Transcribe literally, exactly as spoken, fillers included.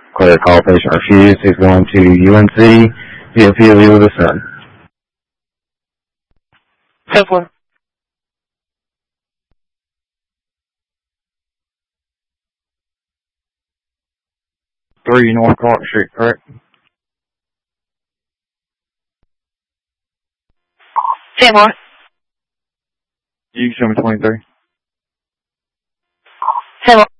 Clear call, patient refused. He's going to U N C, via P O V with a son. Simple. Three North Clark Street, correct? Say more. You can show me twenty-three. Say more.